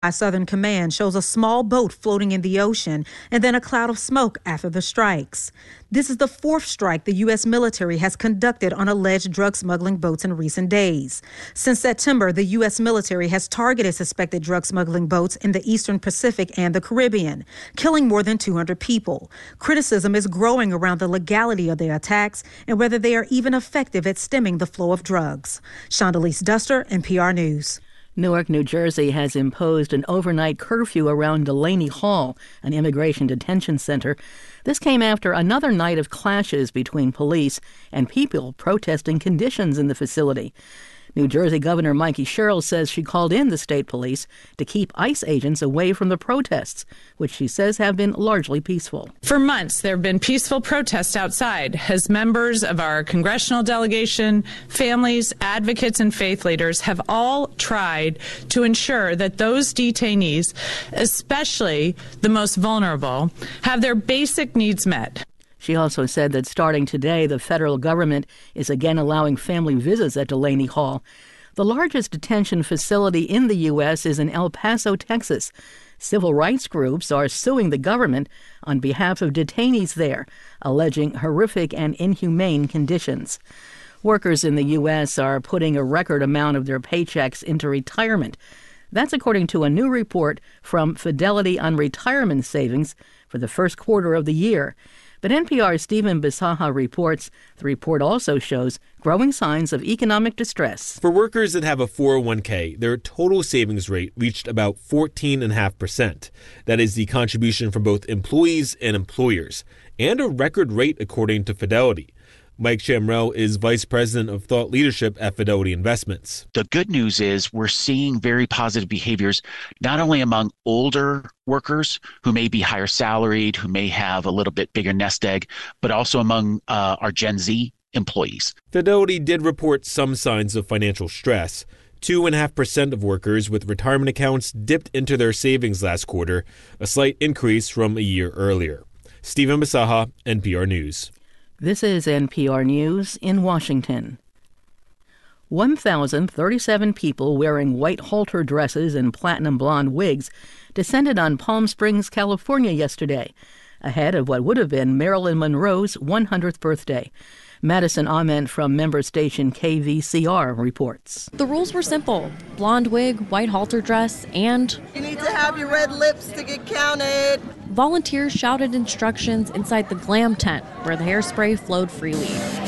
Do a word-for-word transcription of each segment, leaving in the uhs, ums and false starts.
Southern Command shows a small boat floating in the ocean and then a cloud of smoke after the strikes. This is the fourth strike the U S military has conducted on alleged drug smuggling boats in recent days. Since September, the U S military has targeted suspected drug smuggling boats in the Eastern Pacific and the Caribbean, killing more than two hundred people. Criticism is growing around the legality of their attacks and whether they are even effective at stemming the flow of drugs. Shondalise Duster, N P R News. Newark, New Jersey has imposed an overnight curfew around Delaney Hall, an immigration detention center. This came after another night of clashes between police and people protesting conditions in the facility. New Jersey Governor Mikey Sherrill says she called in the state police to keep ICE agents away from the protests, which she says have been largely peaceful. For months, there have been peaceful protests outside as members of our congressional delegation, families, advocates, and faith leaders have all tried to ensure that those detainees, especially the most vulnerable, have their basic needs met. She also said that starting today, the federal government is again allowing family visits at Delaney Hall. The largest detention facility in the U S is in El Paso, Texas. Civil rights groups are suing the government on behalf of detainees there, alleging horrific and inhumane conditions. Workers in the U S are putting a record amount of their paychecks into retirement. That's according to a new report from Fidelity on Retirement Savings for the first quarter of the year. But N P R's Stephen Bisaha reports the report also shows growing signs of economic distress. For workers that have a four oh one k, their total savings rate reached about fourteen point five percent. That is the contribution from both employees and employers, and a record rate according to Fidelity. Mike Shamrell is Vice President of Thought Leadership at Fidelity Investments. The good news is we're seeing very positive behaviors, not only among older workers who may be higher salaried, who may have a little bit bigger nest egg, but also among uh, our Gen Z employees. Fidelity did report some signs of financial stress. two point five percent of workers with retirement accounts dipped into their savings last quarter, a slight increase from a year earlier. Stephen Bisaha, N P R News. This is N P R News in Washington. one thousand thirty-seven people wearing white halter dresses and platinum blonde wigs descended on Palm Springs, California yesterday, ahead of what would have been Marilyn Monroe's one hundredth birthday. Madison Ament from member station K V C R reports. The rules were simple. Blonde wig, white halter dress, and... You need to have your red lips to get counted. Volunteers shouted instructions inside the glam tent where the hairspray flowed freely.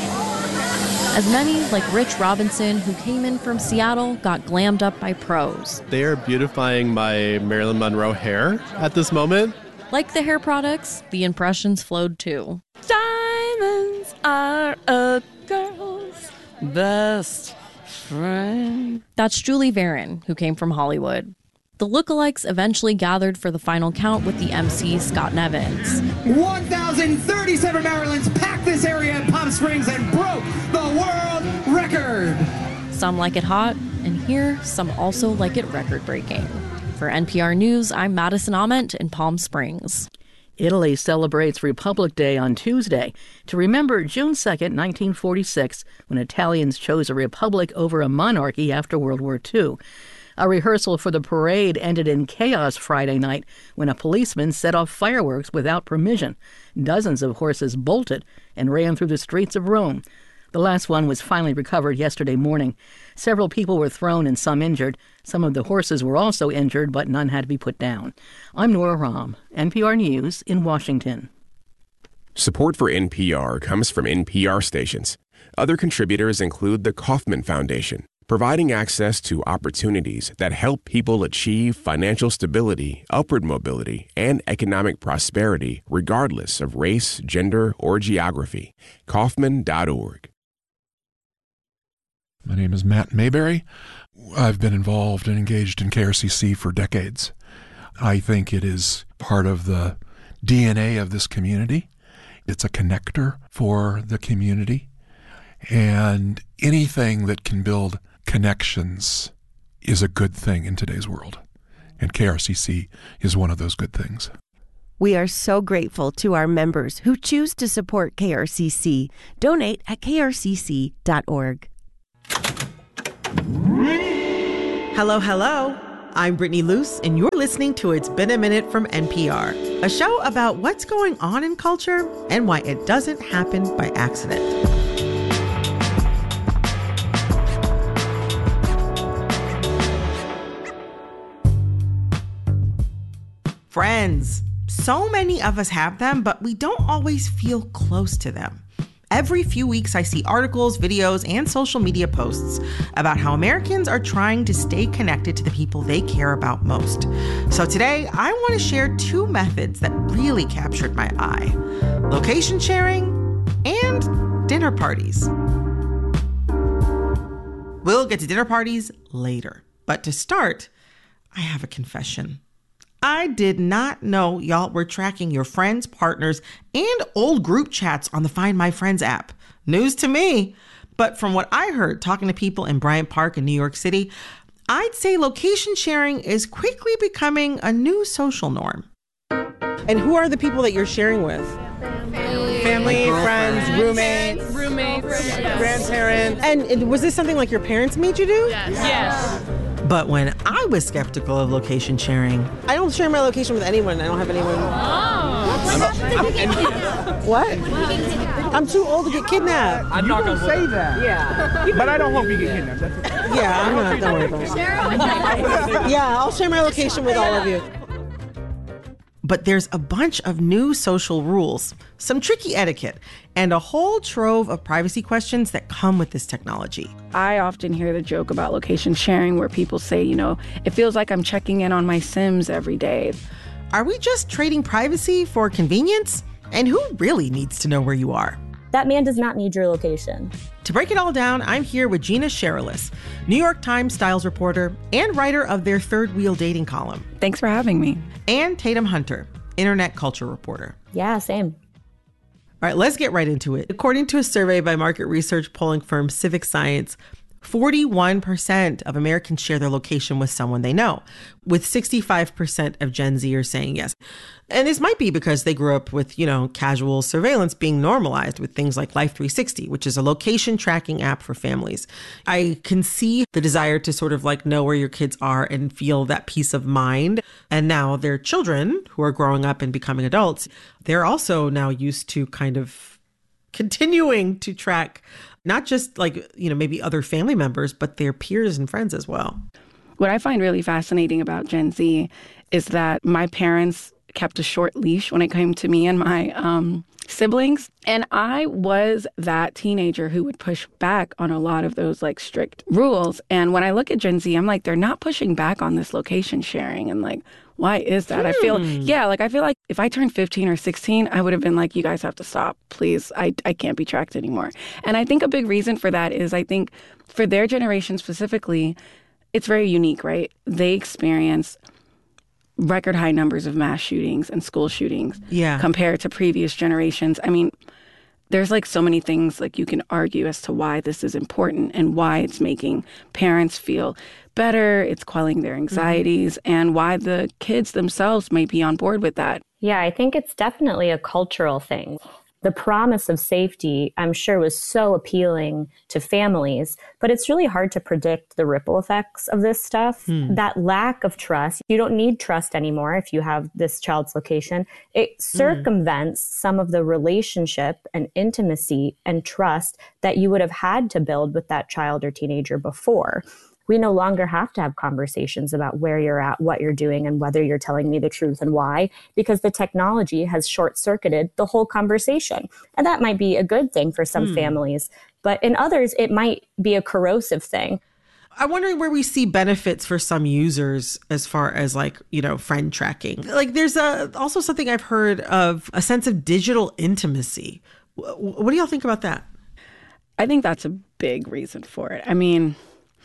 As many, like Rich Robinson, who came in from Seattle, got glammed up by pros. They are beautifying my Marilyn Monroe hair at this moment. Like the hair products, the impressions flowed too. Diamonds are a girl's best friend. That's Julie Varon, who came from Hollywood. The lookalikes eventually gathered for the final count with the M C, Scott Nevins. one thousand thirty-seven Marilyns packed this area in Palm Springs and broke the world record. Some like it hot, and here, some also like it record-breaking. For N P R News, I'm Madison Ament in Palm Springs. Italy celebrates Republic Day on Tuesday to remember June second, nineteen forty-six, when Italians chose a republic over a monarchy after World War Two. A rehearsal for the parade ended in chaos Friday night when a policeman set off fireworks without permission. Dozens of horses bolted and ran through the streets of Rome. The last one was finally recovered yesterday morning. Several people were thrown and some injured. Some of the horses were also injured, but none had to be put down. I'm Nora Rahm, N P R News in Washington. Support for N P R comes from N P R stations. Other contributors include the Kauffman Foundation, providing access to opportunities that help people achieve financial stability, upward mobility, and economic prosperity regardless of race, gender, or geography. Kauffman dot org. My name is Matt Mayberry. I've been involved and engaged in K R C C for decades. I think it is part of the D N A of this community. It's a connector for the community. And anything that can build connections is a good thing in today's world. And K R C C is one of those good things. We are so grateful to our members who choose to support K R C C. Donate at K R C C dot org. Hello, hello. I'm Brittany Luce, and you're listening to It's Been a Minute from N P R, a show about what's going on in culture and why it doesn't happen by accident. Friends. So many of us have them, but we don't always feel close to them. Every few weeks, I see articles, videos, and social media posts about how Americans are trying to stay connected to the people they care about most. So today, I want to share two methods that really captured my eye: location sharing and dinner parties. We'll get to dinner parties later. But to start, I have a confession. I did not know y'all were tracking your friends, partners, and old group chats on the Find My Friends app. News to me. But from what I heard talking to people in Bryant Park in New York City, I'd say location sharing is quickly becoming a new social norm. And who are the people that you're sharing with? Family, Family friends, roommates, roommates, yes. grandparents. And was this something like your parents made you do? Yes. yes. But when I was skeptical of location sharing, I don't share my location with anyone. I don't have anyone. Oh. What? I'm too old to get kidnapped. I'm not gonna say that. Yeah. But I don't hope you get kidnapped. That's okay. Yeah, I'm not. Don't worry about it. Yeah, I'll share my location with all of you. But there's a bunch of new social rules, some tricky etiquette, and a whole trove of privacy questions that come with this technology. I often hear the joke about location sharing where people say, you know, it feels like I'm checking in on my Sims every day. Are we just trading privacy for convenience? And who really needs to know where you are? That man does not need your location. To break it all down, I'm here with Gina Sherilis, New York Times styles reporter and writer of their Third Wheel dating column. Thanks for having me. And Tatum Hunter, internet culture reporter. Yeah, same. All right, let's get right into it. According to a survey by market research polling firm Civic Science, forty-one percent of Americans share their location with someone they know, with sixty-five percent of Gen Zers saying yes. And this might be because they grew up with, you know, casual surveillance being normalized with things like Life three sixty, which is a location tracking app for families. I can see the desire to sort of like know where your kids are and feel that peace of mind. And now their children who are growing up and becoming adults, they're also now used to kind of continuing to track not just like, you know, maybe other family members, but their peers and friends as well. What I find really fascinating about Gen Z is that my parents kept a short leash when it came to me and my um, siblings. And I was that teenager who would push back on a lot of those like strict rules. And when I look at Gen Z, I'm like, they're not pushing back on this location sharing. And like, why is that? Hmm. I feel, yeah, like I feel like if I turned fifteen or sixteen, I would have been like, you guys have to stop, please. I, I can't be tracked anymore. And I think a big reason for that is I think for their generation specifically, it's very unique, right? They experience record high numbers of mass shootings and school shootings yeah. compared to previous generations. I mean, there's like so many things like you can argue as to why this is important and why it's making parents feel better, it's quelling their anxieties, mm-hmm. and why the kids themselves may be on board with that. Yeah, I think it's definitely a cultural thing. The promise of safety, I'm sure, was so appealing to families, but it's really hard to predict the ripple effects of this stuff. Hmm. That lack of trust, you don't need trust anymore if you have this child's location. It circumvents hmm. some of the relationship and intimacy and trust that you would have had to build with that child or teenager before. We no longer have to have conversations about where you're at, what you're doing, and whether you're telling me the truth and why, because the technology has short-circuited the whole conversation. And that might be a good thing for some mm. families, but in others, it might be a corrosive thing. I'm wondering where we see benefits for some users as far as like, you know, friend tracking. Like there's a, also something I've heard of a sense of digital intimacy. What do y'all think about that? I think that's a big reason for it. I mean,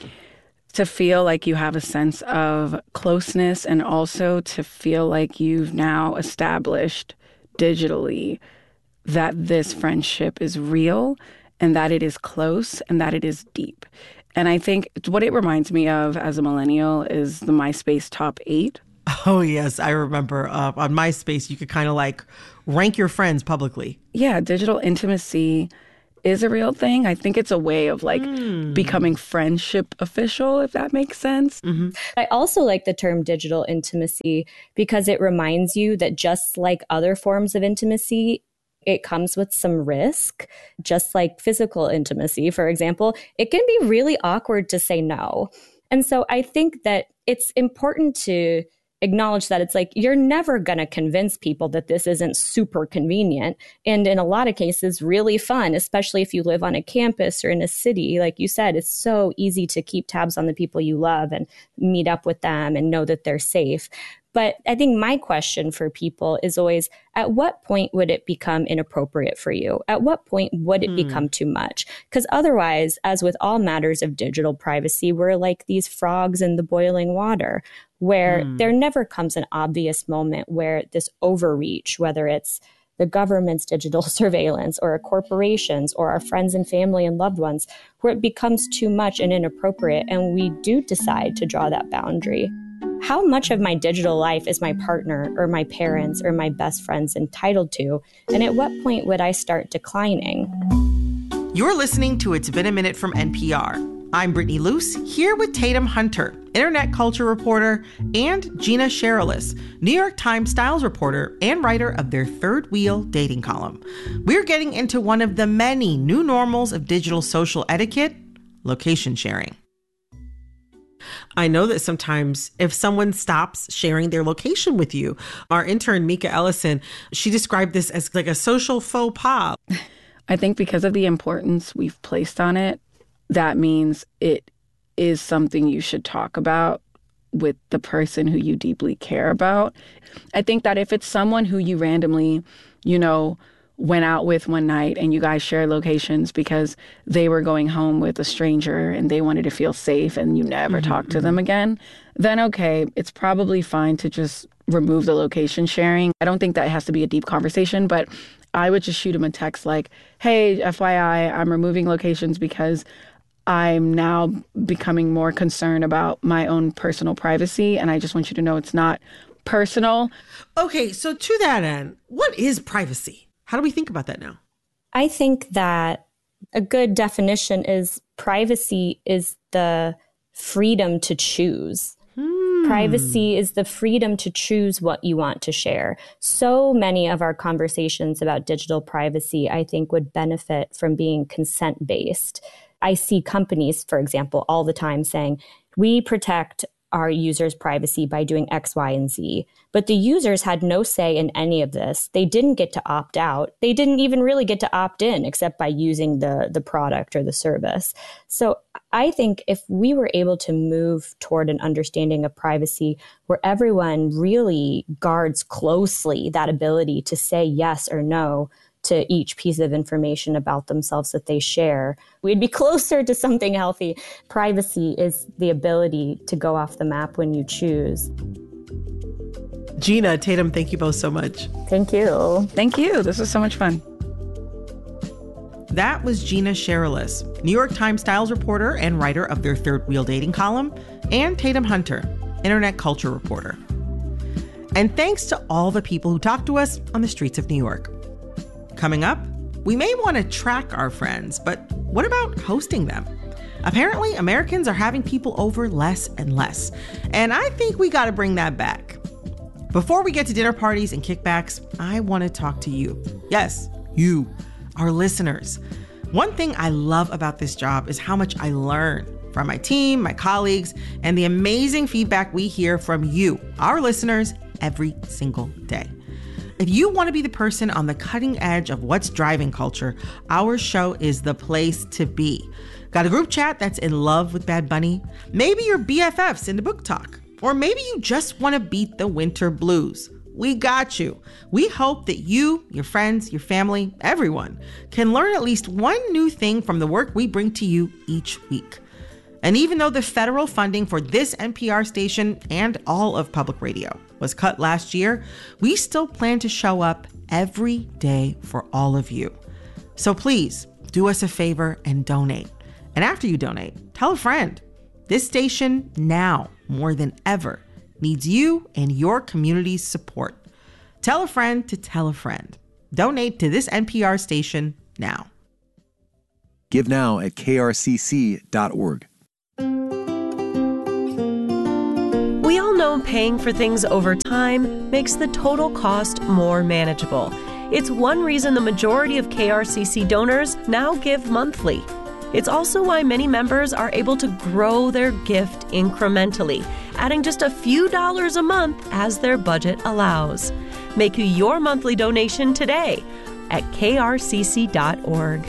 to feel like you have a sense of closeness and also to feel like you've now established digitally that this friendship is real and that it is close and that it is deep. And I think what it reminds me of as a millennial is the MySpace top eight. Oh, yes. I remember uh, on MySpace, you could kind of like rank your friends publicly. Yeah. Digital intimacy is a real thing. I think it's a way of like mm. becoming friendship official, if that makes sense. Mm-hmm. I also like the term digital intimacy because it reminds you that just like other forms of intimacy, it comes with some risk, just like physical intimacy, for example. It can be really awkward to say no. And so I think that it's important to acknowledge that it's like, you're never going to convince people that this isn't super convenient. And in a lot of cases, really fun, especially if you live on a campus or in a city. Like you said, it's so easy to keep tabs on the people you love and meet up with them and know that they're safe. But I think my question for people is always, at what point would it become inappropriate for you? At what point would it mm. become too much? Because otherwise, as with all matters of digital privacy, we're like these frogs in the boiling water, where mm. there never comes an obvious moment where this overreach, whether it's the government's digital surveillance or a corporation's or our friends and family and loved ones, where it becomes too much and inappropriate, and we do decide to draw that boundary. How much of my digital life is my partner or my parents or my best friends entitled to? And at what point would I start declining? You're listening to It's Been a Minute from N P R. I'm Brittany Luce, here with Tatum Hunter, internet culture reporter, and Gina Sherilis, New York Times styles reporter and writer of their Third Wheel dating column. We're getting into one of the many new normals of digital social etiquette, location sharing. I know that sometimes if someone stops sharing their location with you, our intern, Mika Ellison, she described this as like a social faux pas. I think because of the importance we've placed on it, that means it is something you should talk about with the person who you deeply care about. I think that if it's someone who you randomly, you know, went out with one night and you guys share locations because they were going home with a stranger and they wanted to feel safe and you never mm-hmm, talk to mm-hmm. them again, then okay, it's probably fine to just remove the location sharing. I don't think that has to be a deep conversation, but I would just shoot them a text like, hey, F Y I, I'm removing locations because I'm now becoming more concerned about my own personal privacy, and I just want you to know it's not personal. Okay, so to that end, what is privacy? How do we think about that now? I think that a good definition is privacy is the freedom to choose. Hmm. Privacy is the freedom to choose what you want to share. So many of our conversations about digital privacy, I think, would benefit from being consent-based. I see companies, for example, all the time saying, we protect our users' privacy by doing X, Y, and Z. But the users had no say in any of this. They didn't get to opt out. They didn't even really get to opt in except by using the, the product or the service. So I think if we were able to move toward an understanding of privacy where everyone really guards closely that ability to say yes or no to each piece of information about themselves that they share, we'd be closer to something healthy. Privacy is the ability to go off the map when you choose. Gina, Tatum, thank you both so much. Thank you. Thank you. This was so much fun. That was Gina Sherilis, New York Times styles reporter and writer of their Third Wheel dating column, and Tatum Hunter, internet culture reporter. And thanks to all the people who talk to us on the streets of New York. Coming up, we may want to track our friends, but what about hosting them? Apparently, Americans are having people over less and less, and I think we got to bring that back. Before we get to dinner parties and kickbacks, I want to talk to you. Yes, you, our listeners. One thing I love about this job is how much I learn from my team, my colleagues, and the amazing feedback we hear from you, our listeners, every single day. If you want to be the person on the cutting edge of what's driving culture, our show is the place to be. Got a group chat that's in love with Bad Bunny? Maybe you're B F Fs into book talk. Or maybe you just want to beat the winter blues. We got you. We hope that you, your friends, your family, everyone can learn at least one new thing from the work we bring to you each week. And even though the federal funding for this N P R station and all of public radio was cut last year, we still plan to show up every day for all of you. So please do us a favor and donate. And after you donate, tell a friend. This station now, more than ever, needs you and your community's support. Tell a friend to tell a friend. Donate to this N P R station now. Give now at K R C C dot org. We all know paying for things over time makes the total cost more manageable. It's one reason the majority of K R C C donors now give monthly. It's also why many members are able to grow their gift incrementally, adding just a few dollars a month as their budget allows. Make your monthly donation today at K R C C dot org.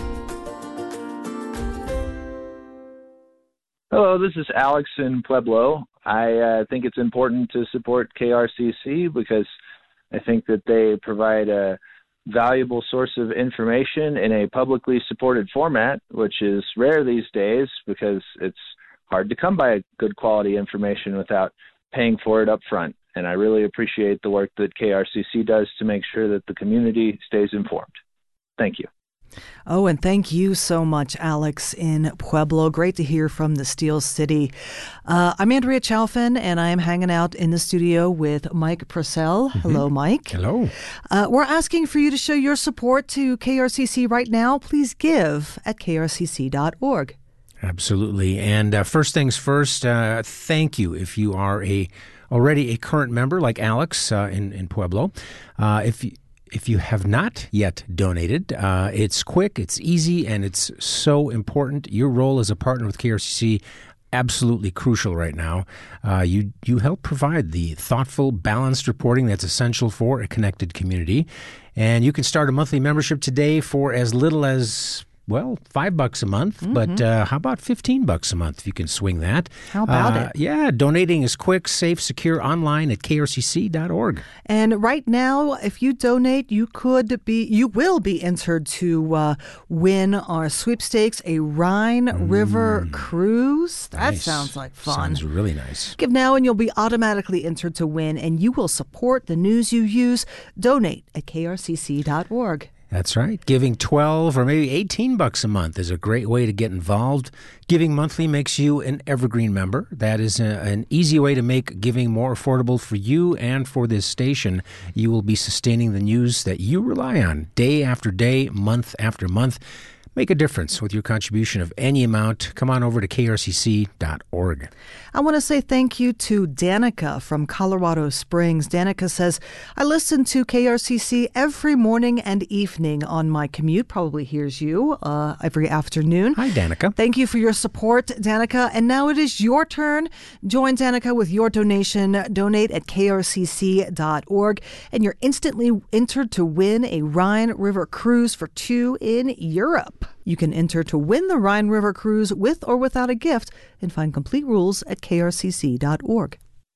Hello, this is Alex in Pueblo. I uh, think it's important to support K R C C because I think that they provide a valuable source of information in a publicly supported format, which is rare these days because it's hard to come by good quality information without paying for it up front. And I really appreciate the work that K R C C does to make sure that the community stays informed. Thank you. Oh, and thank you so much, Alex in Pueblo. Great to hear from the Steel City. Uh, I'm Andrea Chalfin, and I am hanging out in the studio with Mike Purcell. Mm-hmm. Hello, Mike. Hello. Uh, we're asking for you to show your support to K R C C right now. Please give at K R C C dot org. Absolutely. And uh, first things first, uh, thank you if you are a already a current member like Alex uh, in, in Pueblo. Uh, if you If you have not yet donated, uh, it's quick, it's easy, and it's so important. Your role as a partner with K R C C, absolutely crucial right now. Uh, you you help provide the thoughtful, balanced reporting that's essential for a connected community. And you can start a monthly membership today for as little as, well, five bucks a month, mm-hmm. but uh, how about fifteen bucks a month if you can swing that? How about uh, it? Yeah, donating is quick, safe, secure, online at K R C C dot org. And right now, if you donate, you could be, you will be entered to uh, win our sweepstakes, a Rhine mm. River cruise. That nice. Sounds like fun. Sounds really nice. Give now and you'll be automatically entered to win, and you will support the news you use. Donate at K R C C dot org. That's right. Giving twelve or maybe eighteen bucks a month is a great way to get involved. Giving monthly makes you an evergreen member. That is a, an easy way to make giving more affordable for you and for this station. You will be sustaining the news that you rely on day after day, month after month. Make a difference with your contribution of any amount. Come on over to K R C C dot org. I want to say thank you to Danica from Colorado Springs. Danica says, I listen to K R C C every morning and evening on my commute. Probably hears you uh, every afternoon. Hi, Danica. Thank you for your support, Danica. And now it is your turn. Join Danica with your donation. Donate at K R C C dot org. And you're instantly entered to win a Rhine River cruise for two in Europe. You can enter to win the Rhine River cruise with or without a gift and find complete rules at K R C C dot org.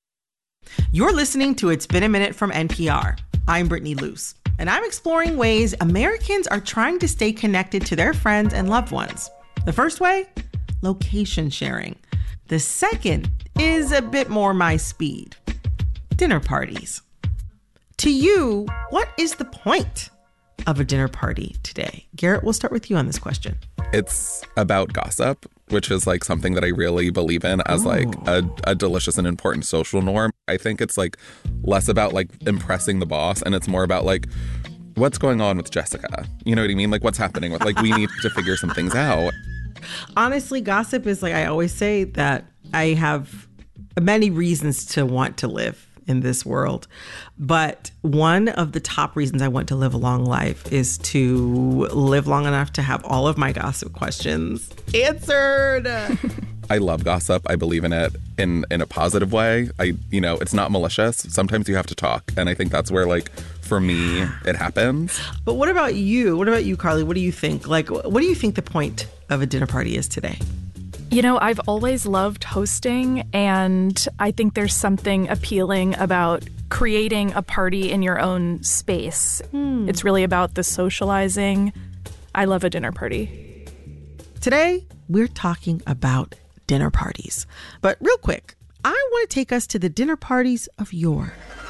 You're listening to It's Been a Minute from N P R. I'm Brittany Luce, and I'm exploring ways Americans are trying to stay connected to their friends and loved ones. The first way? Location sharing. The second is a bit more my speed. Dinner parties. To you, what is the point of a dinner party today? Garrett, we'll start with you on this question. It's about gossip, which is like something that I really believe in as Ooh. like a, a delicious and important social norm. I think it's like less about like impressing the boss, and it's more about like what's going on with Jessica. You know what I mean? Like what's happening with like we need to figure some things out. Honestly, gossip is like, I always say that I have many reasons to want to live in this world. But one of the top reasons I want to live a long life is to live long enough to have all of my gossip questions answered. I love gossip. I believe in it in, in a positive way. I, you know, it's not malicious. Sometimes you have to talk. And I think that's where, like, for me, it happens. But what about you? What about you, Carly? What do you think? Like, what do you think the point of a dinner party is today? You know, I've always loved hosting, and I think there's something appealing about creating a party in your own space. Hmm. It's really about the socializing. I love a dinner party. Today, we're talking about dinner parties. But real quick, I want to take us to the dinner parties of yore.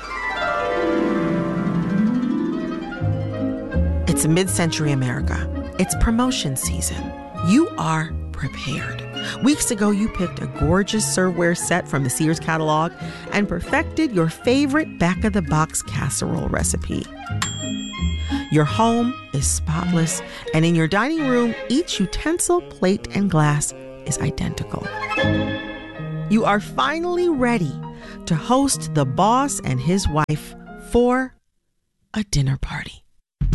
It's mid-century America. It's promotion season. You are prepared. Weeks ago, you picked a gorgeous serveware set from the Sears catalog and perfected your favorite back-of-the-box casserole recipe. Your home is spotless, and in your dining room, each utensil, plate, and glass is identical. You are finally ready to host the boss and his wife for a dinner party.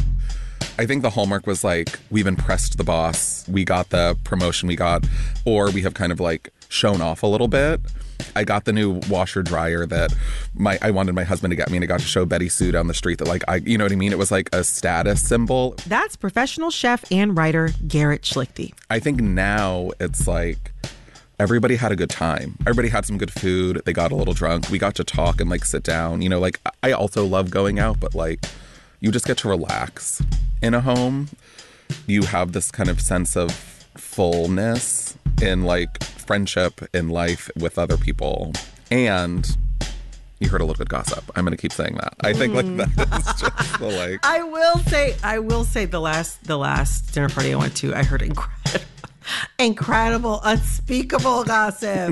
I think the hallmark was like, we've impressed the boss, we got the promotion we got, or we have kind of like shown off a little bit. I got the new washer dryer that my I wanted my husband to get me, and I got to show Betty Sue down the street that like, I, you know what I mean? It was like a status symbol. That's professional chef and writer Garrett Schlichty. I think now it's like, everybody had a good time. Everybody had some good food. They got a little drunk. We got to talk and like sit down. You know, like I also love going out, but like you just get to relax in a home. You have this kind of sense of fullness in like friendship in life with other people. And you heard a little good gossip. I'm going to keep saying that. I think like that is just the like. I will say, I will say the last, the last dinner party I went to, I heard incredible, incredible, unspeakable gossip.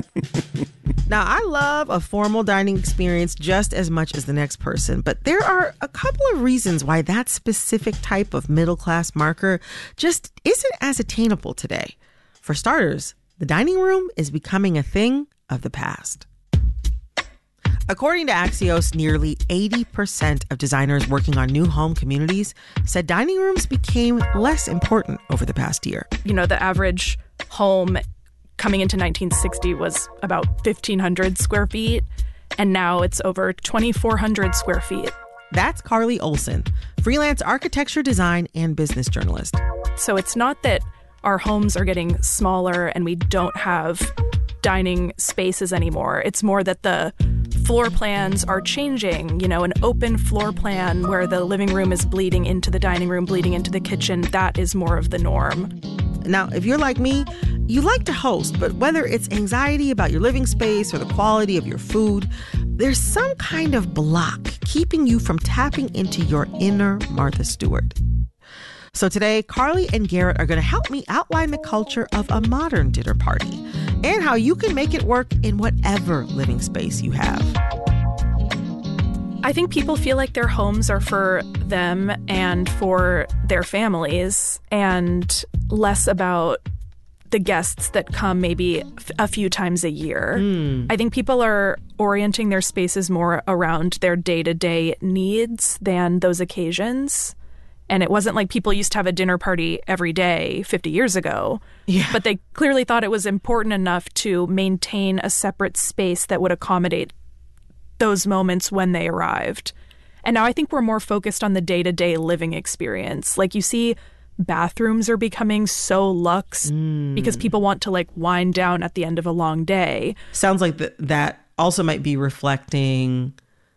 Now, I love a formal dining experience just as much as the next person, but there are a couple of reasons why that specific type of middle-class marker just isn't as attainable today. For starters, the dining room is becoming a thing of the past. According to Axios, nearly eighty percent of designers working on new home communities said dining rooms became less important over the past year. You know, the average home coming into nineteen sixty was about fifteen hundred square feet, and now it's over twenty-four hundred square feet. That's Carly Olson, freelance architecture, design, and business journalist. So it's not that our homes are getting smaller and we don't have dining spaces anymore. It's more that the floor plans are changing. You know, an open floor plan where the living room is bleeding into the dining room, bleeding into the kitchen, that is more of the norm. Now, if you're like me, you like to host, but whether it's anxiety about your living space or the quality of your food, there's some kind of block keeping you from tapping into your inner Martha Stewart. So today, Carly and Garrett are going to help me outline the culture of a modern dinner party and how you can make it work in whatever living space you have. I think people feel like their homes are for them and for their families and less about the guests that come maybe a few times a year. Mm. I think people are orienting their spaces more around their day-to-day needs than those occasions. And it wasn't like people used to have a dinner party every day fifty years ago. Yeah. But they clearly thought it was important enough to maintain a separate space that would accommodate those moments when they arrived. And now I think we're more focused on the day-to-day living experience. Like you see, bathrooms are becoming so luxe mm. because people want to like wind down at the end of a long day. Sounds like th- that also might be reflecting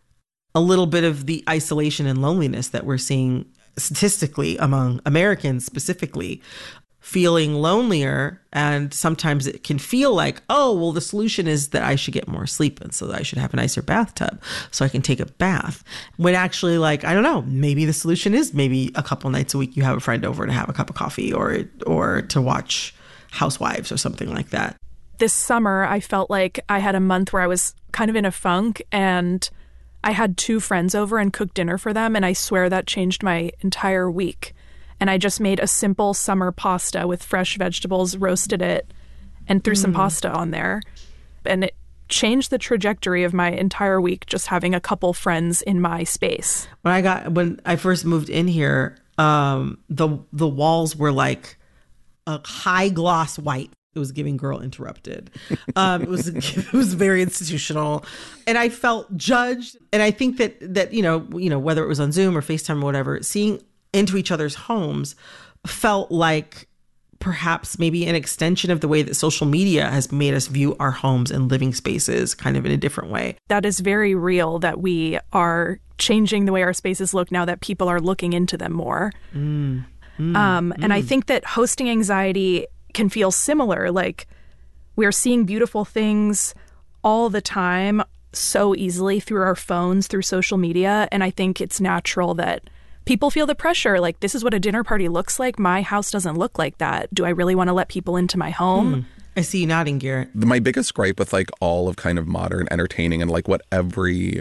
a little bit of the isolation and loneliness that we're seeing statistically among Americans specifically, feeling lonelier. And sometimes it can feel like, oh, well, the solution is that I should get more sleep, and so that I should have a nicer bathtub so I can take a bath. When actually, like, I don't know, maybe the solution is maybe a couple nights a week you have a friend over to have a cup of coffee or or to watch Housewives or something like that. This summer, I felt like I had a month where I was kind of in a funk, and I had two friends over and cooked dinner for them, and I swear that changed my entire week. And I just made a simple summer pasta with fresh vegetables, roasted it, and threw mm. some pasta on there. And it changed the trajectory of my entire week, just having a couple friends in my space. When I got when I first moved in here, um, the the walls were like a high gloss white. It was giving Girl Interrupted. Um, it was it was very institutional, and I felt judged. And I think that that you know you know whether it was on Zoom or FaceTime or whatever, seeing into each other's homes felt like perhaps maybe an extension of the way that social media has made us view our homes and living spaces kind of in a different way. That is very real, that we are changing the way our spaces look now that people are looking into them more. Mm, mm, um, mm. And I think that hosting anxiety can feel similar. Like, we're seeing beautiful things all the time so easily through our phones, through social media. And I think it's natural that people feel the pressure. Like, this is what a dinner party looks like. My house doesn't look like that. Do I really want to let people into my home? Hmm. I see you nodding, Garrett. My biggest gripe with like all of kind of modern entertaining and like what every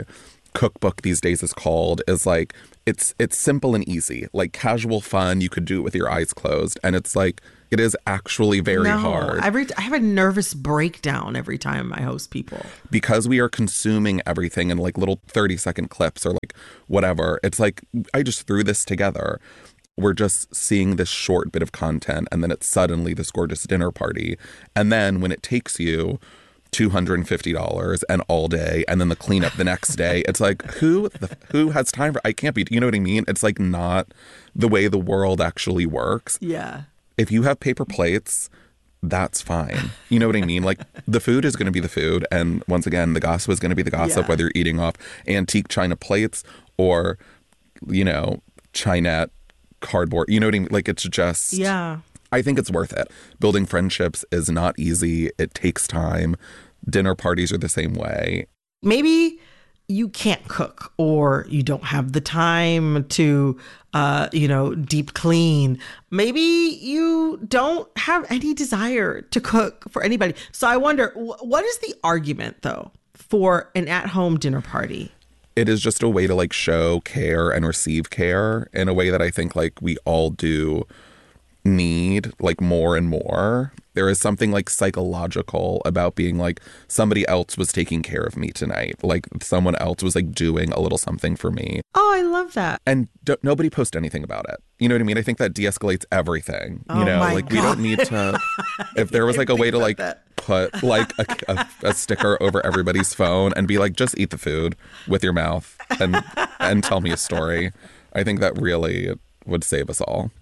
cookbook these days is called is like, it's it's simple and easy, like casual fun. You could do it with your eyes closed. And it's like, it is actually very no, hard. Every, I have a nervous breakdown every time I host people. Because we are consuming everything in like little thirty second clips or like whatever. It's like, I just threw this together. We're just seeing this short bit of content and then it's suddenly this gorgeous dinner party. And then when it takes you two hundred fifty dollars and all day and then the cleanup the next day, it's like, who the, who has time for, I can't be, you know what I mean? It's like not the way the world actually works. Yeah. If you have paper plates, that's fine. You know what I mean? Like, the food is going to be the food. And once again, the gossip is going to be the gossip, Yeah. whether you're eating off antique china plates or, you know, Chinette cardboard. You know what I mean? Like, it's just... Yeah. I think it's worth it. Building friendships is not easy. It takes time. Dinner parties are the same way. Maybe you can't cook or you don't have the time to, uh, you know, deep clean. Maybe you don't have any desire to cook for anybody. So I wonder, wh- what is the argument, though, for an at-home dinner party? It is just a way to like show care and receive care in a way that I think like we all do need like more and more. There is something like psychological about being like somebody else was taking care of me tonight. Like someone else was like doing a little something for me. Oh, I love that. And d- nobody post anything about it. You know what I mean? I think that de-escalates everything. Oh you know, my like God. we don't need to, if there was like a way to like that. put like a, a, a sticker over everybody's phone and be like, just eat the food with your mouth and, and tell me a story. I think that really would save us all.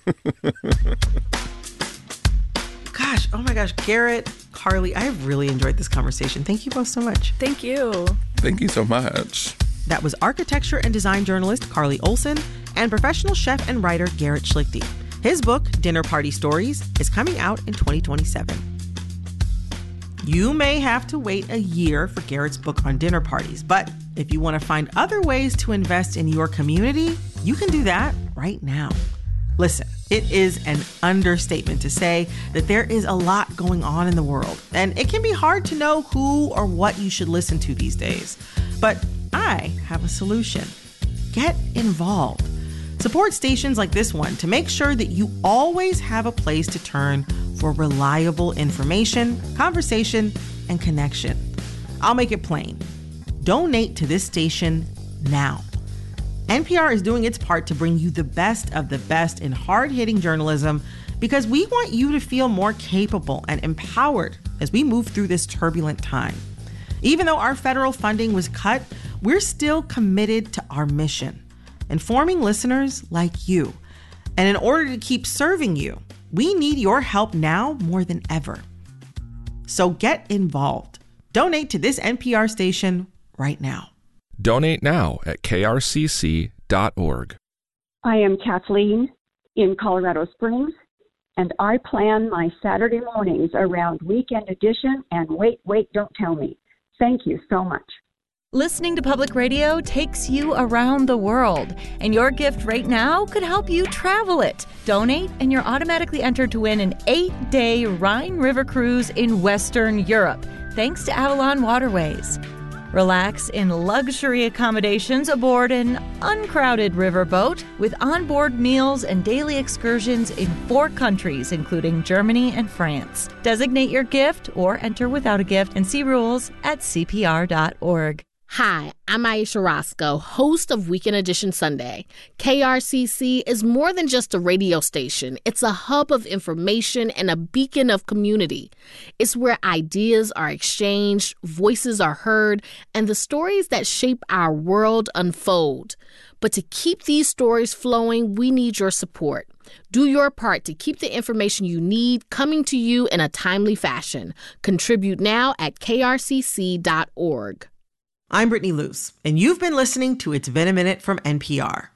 Gosh, oh my gosh, Garrett, Carly, I have really enjoyed this conversation. Thank you both so much. Thank you. Thank you so much. That was architecture and design journalist Carly Olson and professional chef and writer Garrett Schlichty. His book, Dinner Party Stories, is coming out in twenty twenty-seven. You may have to wait a year for Garrett's book on dinner parties, but if you want to find other ways to invest in your community, you can do that right now. Listen, it is an understatement to say that there is a lot going on in the world, and it can be hard to know who or what you should listen to these days. But I have a solution. Get involved. Support stations like this one to make sure that you always have a place to turn for reliable information, conversation, and connection. I'll make it plain. Donate to this station now. N P R is doing its part to bring you the best of the best in hard-hitting journalism because we want you to feel more capable and empowered as we move through this turbulent time. Even though our federal funding was cut, we're still committed to our mission, informing listeners like you. And in order to keep serving you, we need your help now more than ever. So get involved. Donate to this N P R station right now. Donate now at K R C C dot org. I am Kathleen in Colorado Springs, and I plan my Saturday mornings around Weekend Edition and Wait, Wait, Don't Tell Me. Thank you so much. Listening to public radio takes you around the world, and your gift right now could help you travel it. Donate, and you're automatically entered to win an eight-day Rhine River cruise in Western Europe, thanks to Avalon Waterways. Relax in luxury accommodations aboard an uncrowded riverboat with onboard meals and daily excursions in four countries, including Germany and France. Designate your gift or enter without a gift and see rules at C P R dot org. Hi, I'm Aisha Roscoe, host of Weekend Edition Sunday. K R C C is more than just a radio station. It's a hub of information and a beacon of community. It's where ideas are exchanged, voices are heard, and the stories that shape our world unfold. But to keep these stories flowing, we need your support. Do your part to keep the information you need coming to you in a timely fashion. Contribute now at K R C C dot org. I'm Brittany Luce, and you've been listening to It's Been a Minute from N P R.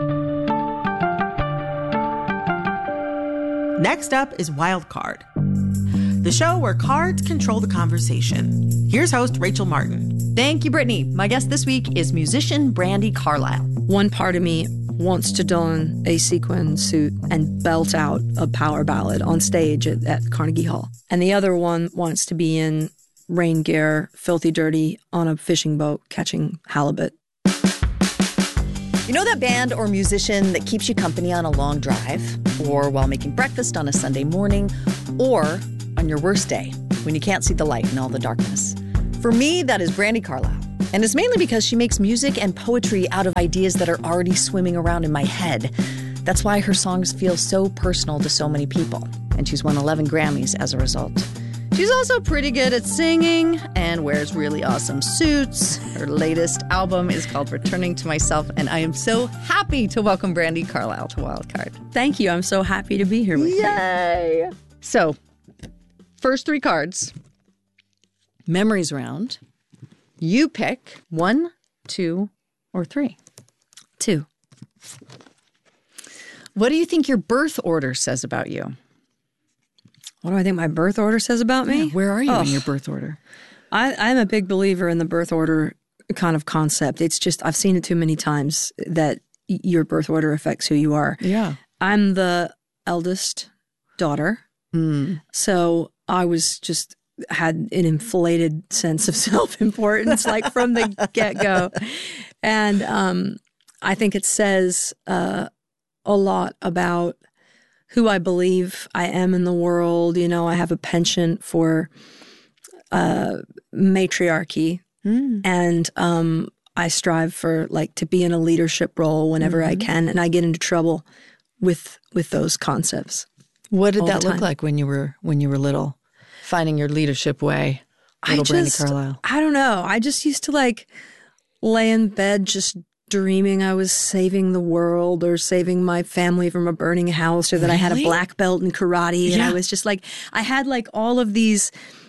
Next up is Wild Card, the show where cards control the conversation. Here's host Rachel Martin. Thank you, Brittany. My guest this week is musician Brandi Carlile. One part of me wants to don a sequin suit and belt out a power ballad on stage at, at Carnegie Hall. And the other one wants to be in rain gear, filthy dirty, on a fishing boat catching halibut. You know that band or musician that keeps you company on a long drive, or while making breakfast on a Sunday morning, or on your worst day when you can't see the light in all the darkness? For me, that is Brandi Carlile. And it's mainly because she makes music and poetry out of ideas that are already swimming around in my head. That's why her songs feel so personal to so many people. And she's won eleven Grammys as a result. She's also pretty good at singing and wears really awesome suits. Her latest album is called Returning to Myself, and I am so happy to welcome Brandi Carlile to Wildcard. Thank you. I'm so happy to be here with you. Yay! So, first three cards. Memories round. You pick one, two, or three. Two. What do you think your birth order says about you? What do I think my birth order says about me? Yeah, where are you oh. in your birth order? I, I'm a big believer in the birth order kind of concept. It's just, I've seen it too many times that your birth order affects who you are. Yeah. I'm the eldest daughter. Mm. So I was just had an inflated sense of self-importance, like from the get-go. And um, I think it says uh, a lot about who I believe I am in the world. You know, I have a penchant for uh, matriarchy, mm. and um, I strive for like to be in a leadership role whenever mm-hmm. I can, and I get into trouble with with those concepts. What did that look like when you were when you were little, finding your leadership way? Little I just, Brandi Carlile. I don't know. I just used to like lay in bed just dreaming I was saving the world or saving my family from a burning house, or that really? I had a black belt in karate. And yeah. I was just like, I had like all of these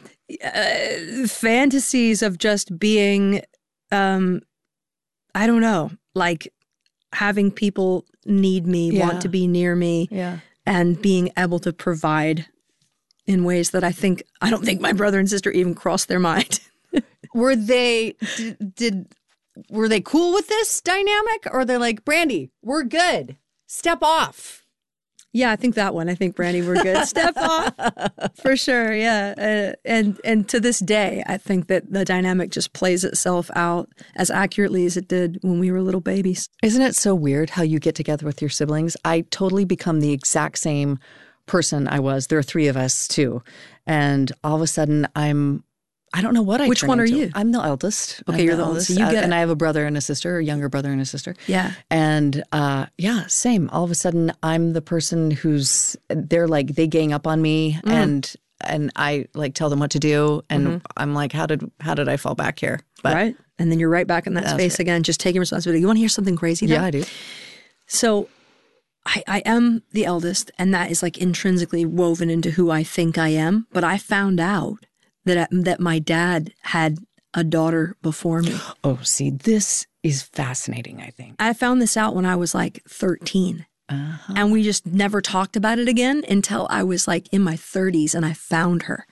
uh, fantasies of just being, um, I don't know, like having people need me, yeah. want to be near me, yeah. and being able to provide in ways that I think, I don't think my brother and sister even crossed their mind. Were they, did, did Were they cool with this dynamic, or they're like, Brandi, we're good. Step off. Yeah, I think that one. I think Brandi, we're good. Step off for sure. Yeah, uh, and and to this day, I think that the dynamic just plays itself out as accurately as it did when we were little babies. Isn't it so weird how you get together with your siblings? I totally become the exact same person I was. There are three of us too, and all of a sudden, I'm. I don't know what I Which turn one are into. you? I'm the eldest. Okay, I'm you're the oldest. So you get and it. I have a brother and a sister, a younger brother and a sister. Yeah. And uh, yeah, same. All of a sudden, I'm the person who's, they're like, they gang up on me mm. and and I like tell them what to do. And mm-hmm. I'm like, how did how did I fall back here? But, right. And then you're right back in that space right. again, just taking responsibility. You want to hear something crazy though? Yeah, I do. So I, I am the eldest, and that is like intrinsically woven into who I think I am. But I found out that that my dad had a daughter before me. Oh, see, this is fascinating, I think. I found this out when I was like thirteen. Uh-huh. And we just never talked about it again until I was like in my thirties, and I found her.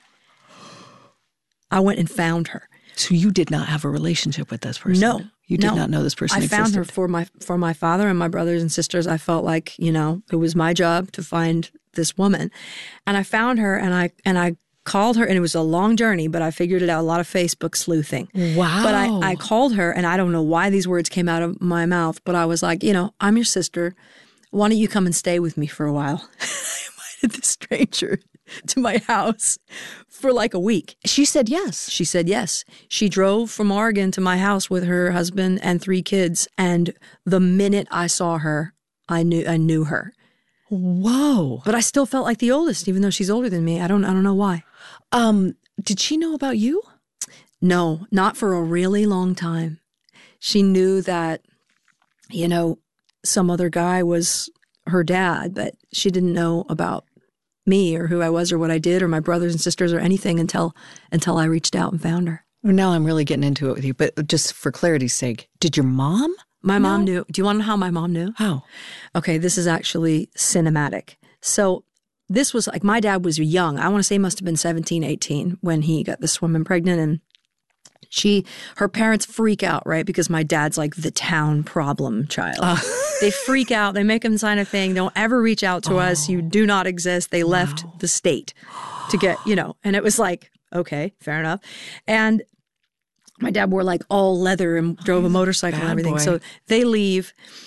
I went and found her. So you did not have a relationship with this person? No. You did no. not know this person I existed? found her for my for my father and my brothers and sisters. I felt like, you know, it was my job to find this woman. And I found her, and I and I called her, and it was a long journey, but I figured it out, a lot of Facebook sleuthing. Wow. But I, I called her, and I don't know why these words came out of my mouth, but I was like, you know, I'm your sister. Why don't you come and stay with me for a while? I invited this stranger to my house for like a week. She said yes. She said yes. She drove from Oregon to my house with her husband and three kids, and the minute I saw her, I knew I knew her. Whoa. But I still felt like the oldest, even though she's older than me. I don't I don't know why. Um, did she know about you? No, not for a really long time. She knew that, you know, some other guy was her dad, but she didn't know about me or who I was or what I did or my brothers and sisters or anything until until I reached out and found her. Now I'm really getting into it with you, but just for clarity's sake, did your mom? My no? mom knew. Do you want to know how my mom knew? How? Okay, this is actually cinematic. So this was like, my dad was young. I want to say he must have been seventeen, eighteen when he got this woman pregnant, and she, her parents freak out, right? Because my dad's like the town problem child. Uh. They freak out. They make him sign a thing. Don't ever reach out to oh. us. You do not exist. They wow. left the state to get, you know, and it was like, okay, fair enough. And my dad wore like all leather and drove a motorcycle and everything. Boy. So they leave.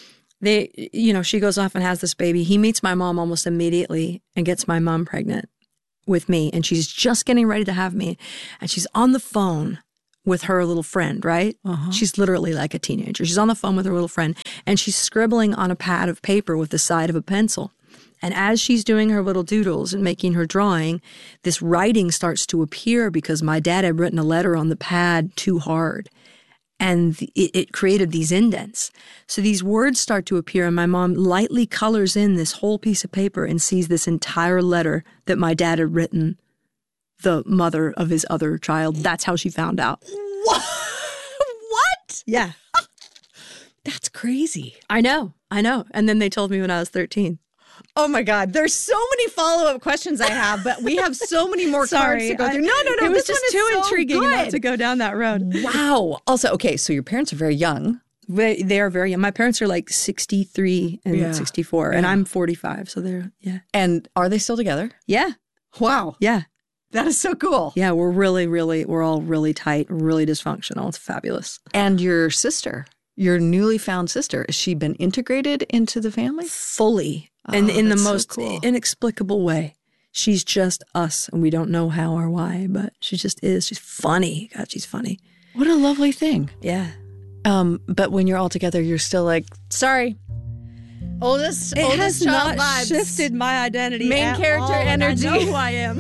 they, you know, she goes off and has this baby. He meets my mom almost immediately and gets my mom pregnant with me. And she's just getting ready to have me. And she's on the phone with her little friend, right? Uh-huh. She's literally like a teenager. She's on the phone with her little friend and she's scribbling on a pad of paper with the side of a pencil. And as she's doing her little doodles and making her drawing, this writing starts to appear because my dad had written a letter on the pad too hard. And it, it created these indents. So these words start to appear and my mom lightly colors in this whole piece of paper and sees this entire letter that my dad had written the mother of his other child. That's how she found out. What? What? Yeah. That's crazy. I know. I know. And then they told me when I was thirteen. Oh my God. There's so many follow-up questions I have, but we have so many more cards Sorry, to go I- through. No, no, no. it was this just one is too so intriguing good. not to go down that road. Wow. Also, okay, so your parents are very young. They, they are very young. My parents are like sixty-three and Yeah. sixty-four, and Yeah. I'm forty-five. So they're, yeah. And are they still together? Yeah. Wow. Yeah. That is so cool. Yeah, we're really, really, we're all really tight, really dysfunctional. It's fabulous. And your sister, your newly found sister, has she been integrated into the family? Fully. And Oh, in the that's so most cool. inexplicable way. She's just us, and we don't know how or why, but she just is. She's funny. God, she's funny. What a lovely thing. Yeah. Um, but when you're all together, you're still like, sorry. Oldest, It oldest has child not vibes. shifted my identity Main at character all, and I energy. know who I am.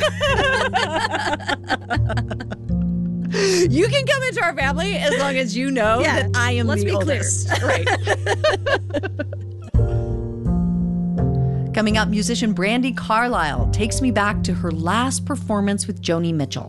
You can come into our family as long as you know Yeah, that I am let's the be clear. oldest. Right. Coming up, musician Brandi Carlile takes me back to her last performance with Joni Mitchell.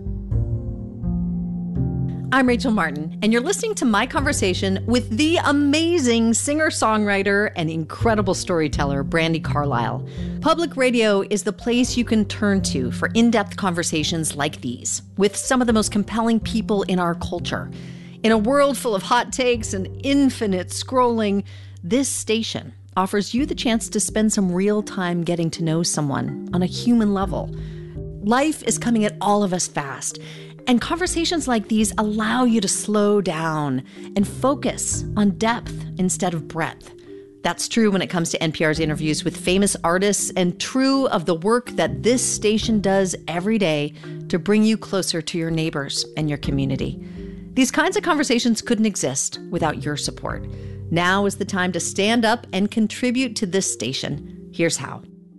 I'm Rachel Martin, and you're listening to my conversation with the amazing singer-songwriter and incredible storyteller, Brandi Carlile. Public radio is the place you can turn to for in-depth conversations like these with some of the most compelling people in our culture. In a world full of hot takes and infinite scrolling, this station offers you the chance to spend some real time getting to know someone on a human level. Life is coming at all of us fast, and conversations like these allow you to slow down and focus on depth instead of breadth. That's true when it comes to N P R's interviews with famous artists and true of the work that this station does every day to bring you closer to your neighbors and your community. These kinds of conversations couldn't exist without your support. Now is the time to stand up and contribute to this station. Here's how.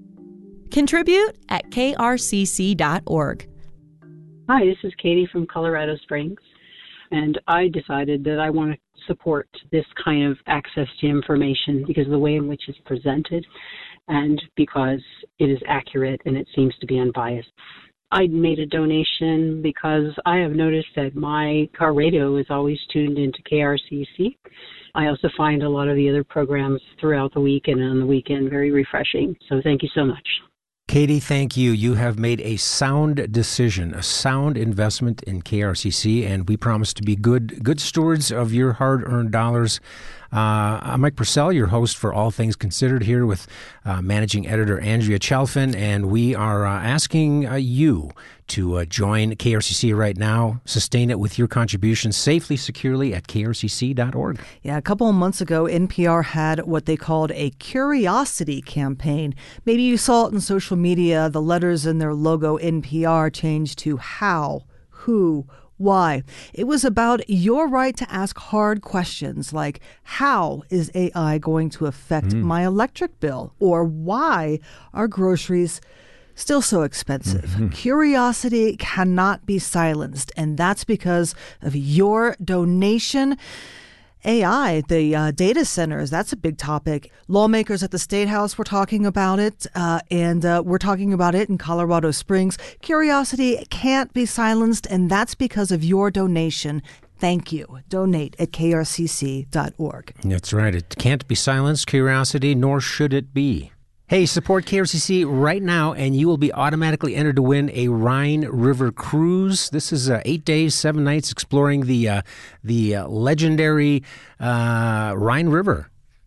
Contribute at K R C C dot org. Hi, this is Katie from Colorado Springs, and I decided that I want to support this kind of access to information because of the way in which it's presented and because it is accurate and it seems to be unbiased. I made a donation because I have noticed that my car radio is always tuned into K R C C. I also find a lot of the other programs throughout the week and on the weekend very refreshing. So thank you so much. Katie, thank you. You have made a sound decision, a sound investment in K R C C, and we promise to be good good stewards of your hard-earned dollars. Uh, I'm Mike Purcell, your host for All Things Considered, here with uh, managing editor Andrea Chalfin, and we are uh, asking uh, you to uh, join K R C C right now. Sustain it with your contributions safely, securely at K R C C dot org. Yeah, a couple of months ago, N P R had what they called a curiosity campaign. Maybe you saw it in social media. The letters in their logo, N P R, changed to how, who, why. It was about your right to ask hard questions like, how is A I going to affect mm. my electric bill? Or why are groceries still so expensive? Mm-hmm. Curiosity cannot be silenced, and that's because of your donation. A I, the uh, data centers, that's a big topic. Lawmakers at the State House were talking about it, uh, and uh, we're talking about it in Colorado Springs. Curiosity can't be silenced, and that's because of your donation. Thank you. Donate at K R C C dot org. That's right. It can't be silenced, curiosity, nor should it be. Hey, support K R C C right now, and you will be automatically entered to win a Rhine River cruise. This is uh, eight days, seven nights exploring the uh, the uh, legendary uh, Rhine River.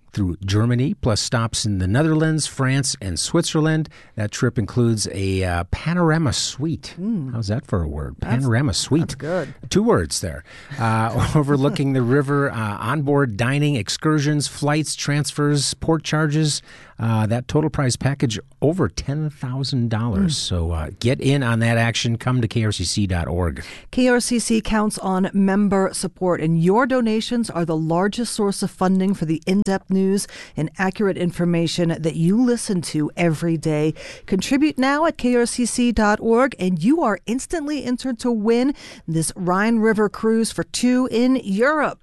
through Germany, plus stops in the Netherlands, France, and Switzerland. That trip includes a uh, panorama suite. Mm. How's that for a word? Panorama that's, suite. That's good. Two words there. Uh, overlooking the river, uh, onboard dining, excursions, flights, transfers, port charges. Uh, that total price package over ten thousand dollars. Mm. So uh, get in on that action. Come to K R C C dot org. K R C C counts on member support, and your donations are the largest source of funding for the in-depth news and accurate information that you listen to every day. Contribute now at K R C C dot org, and you are instantly entered to win this Rhine River cruise for two in Europe.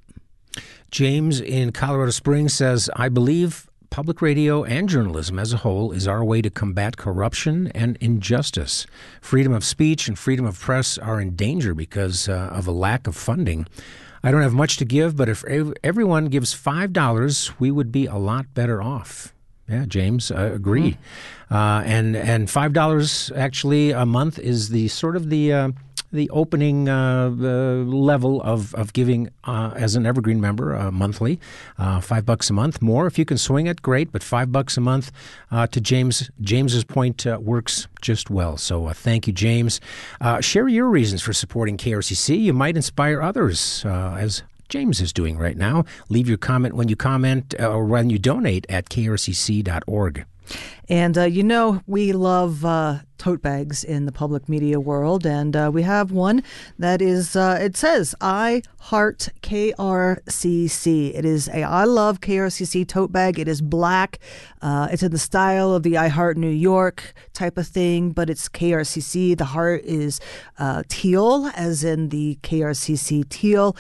James in Colorado Springs says, I believe public radio and journalism as a whole is our way to combat corruption and injustice. Freedom of speech and freedom of press are in danger because uh, of a lack of funding. I don't have much to give, but if everyone gives five dollars, we would be a lot better off. Yeah, James, I agree. Mm. Uh, and and five dollars actually a month is the sort of the uh, the opening uh, uh, level of, of giving uh, as an Evergreen member uh, monthly. Uh, five bucks a month. More if you can swing it, great. But five bucks a month, uh, to James James's point, uh, works just well. So uh, thank you, James. Uh, share your reasons for supporting K R C C. You might inspire others uh, as James is doing right now. Leave your comment when you comment uh, or when you donate at K R C C dot org. And, uh, you know, we love uh, tote bags in the public media world. And uh, we have one that is, uh, it says, I heart K R C C. It is a I love K R C C tote bag. It is black. Uh, it's in the style of the I Heart New York type of thing, but it's K R C C. The heart is uh, teal, as in the K R C C teal.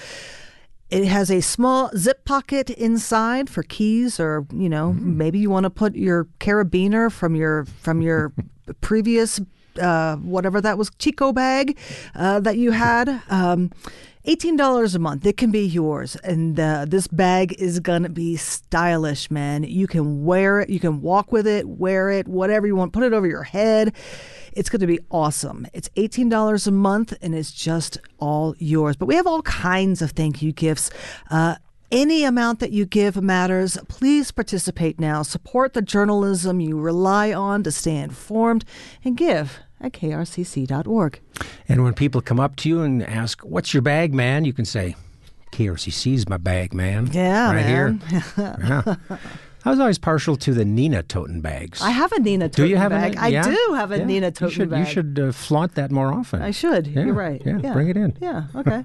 It has a small zip pocket inside for keys, or, you know, mm-hmm. maybe you want to put your carabiner from your from your previous, uh, whatever that was, Chico bag uh, that you had. Um, eighteen dollars a month. It can be yours. And uh, this bag is going to be stylish, man. You can wear it. You can walk with it, wear it, whatever you want. Put it over your head. It's going to be awesome. It's eighteen dollars a month, and it's just all yours. But we have all kinds of thank you gifts. Uh, any amount that you give matters. Please participate now. Support the journalism you rely on to stay informed, and give at K R C C dot org. And when people come up to you and ask, what's your bag, man? You can say, K R C C's my bag, man. Yeah, right man. here. Yeah. I was always partial to the Nina Toten bags. I have a Nina Toten do you have bag. A, I yeah? do have a yeah. Nina Toten you should, bag. You should uh, flaunt that more often. I should. Yeah. You're right. Yeah, yeah, bring it in. Yeah, okay.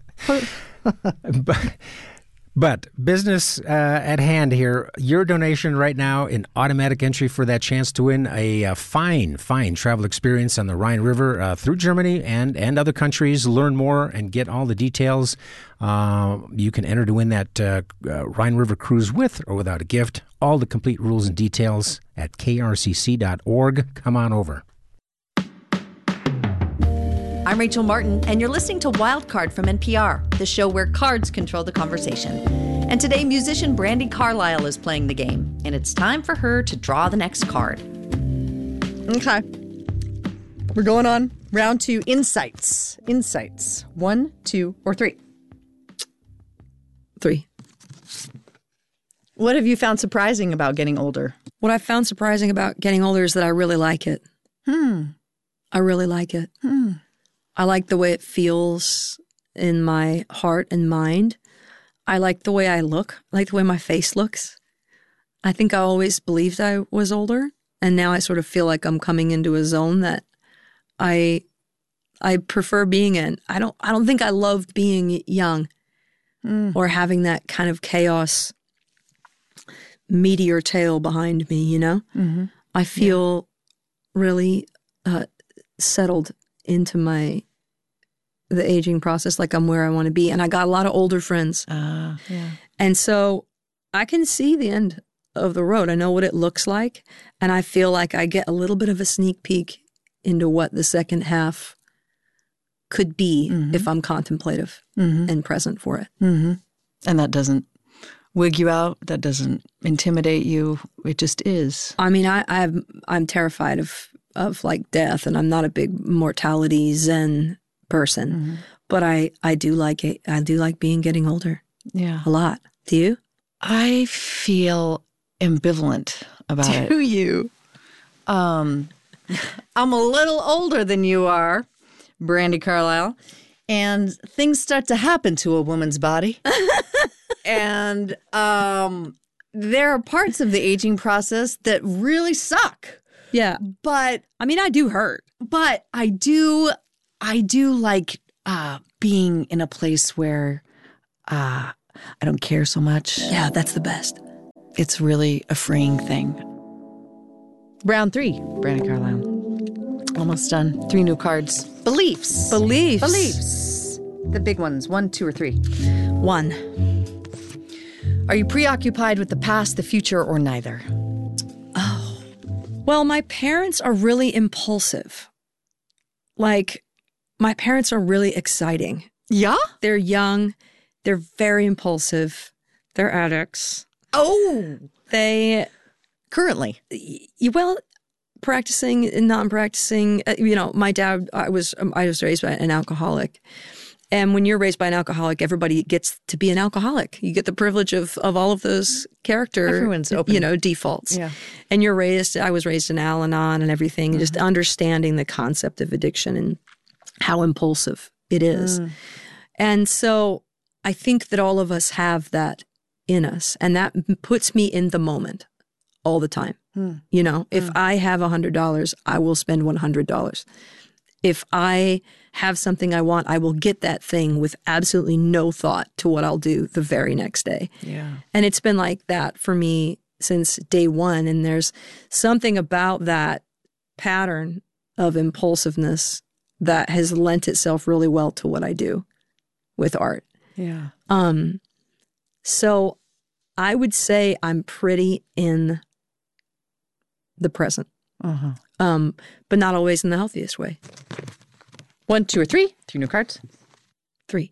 but, but business uh, at hand here. Your donation right now in automatic entry for that chance to win a, a fine, fine travel experience on the Rhine River uh, through Germany and, and other countries. Learn more and get all the details. Uh, you can enter to win that uh, uh, Rhine River cruise with or without a gift. All the complete rules and details at K R C C dot org. Come on over. I'm Rachel Martin, and you're listening to Wildcard from N P R, the show where cards control the conversation. And today, musician Brandi Carlile is playing the game, and it's time for her to draw the next card. Okay. We're going on round two, insights. Insights. One, two, or three? Three. What have you found surprising about getting older? What I found surprising about getting older is that I really like it. Hmm. I really like it. Hmm. I like the way it feels in my heart and mind. I like the way I look. I like the way my face looks. I think I always believed I was older, and now I sort of feel like I'm coming into a zone that I I prefer being in. I don't I don't think I love being young mm. or having that kind of chaos meteor tail behind me, you know? Mm-hmm. I feel yeah. really uh, settled into my the aging process, like I'm where I want to be. And I got a lot of older friends. Uh, yeah. And so I can see the end of the road. I know what it looks like. And I feel like I get a little bit of a sneak peek into what the second half could be mm-hmm. if I'm contemplative mm-hmm. and present for it. Mm-hmm. And that doesn't wig you out. That doesn't intimidate you. It just is. I mean, I, I've, I'm terrified of, of like death, and I'm not a big mortality Zen person, mm-hmm. but I, I do like it. I do like being getting older. Yeah. A lot. Do you? I feel ambivalent about it. Do you? Um, I'm a little older than you are, Brandi Carlile, and things start to happen to a woman's body. and um, there are parts of the aging process that really suck. Yeah. But I mean, I do hurt. But I do, I do like uh, being in a place where uh, I don't care so much. Yeah, that's the best. It's really a freeing thing. Round three, Brandi Carlile. almost done. Three new cards. Beliefs. Beliefs. Beliefs. The big ones. One, two, or three. One. Are you preoccupied with the past, the future, or neither? Oh. Well, my parents are really impulsive. Like, my parents are really exciting. Yeah? They're young. They're very impulsive. They're addicts. Oh. They... Currently? Y- well, practicing and non-practicing. Uh, you know, my dad, I was, um, I was raised by an alcoholic. And when you're raised by an alcoholic, everybody gets to be an alcoholic. You get the privilege of, of all of those character, Everyone's open. you know, defaults. Yeah. And you're raised, I was raised in Al-Anon and everything, mm-hmm. just understanding the concept of addiction and how impulsive it is. Mm. And so I think that all of us have that in us. And that puts me in the moment all the time. Mm. You know, if Mm. I have one hundred dollars, I will spend one hundred dollars. If I have something I want, I will get that thing with absolutely no thought to what I'll do the very next day. Yeah. And it's been like that for me since day one. And there's something about that pattern of impulsiveness that has lent itself really well to what I do with art. Yeah. Um, so I would say I'm pretty in the present. Uh-huh. Um, but not always in the healthiest way. One, two, or three. Three new cards. Three.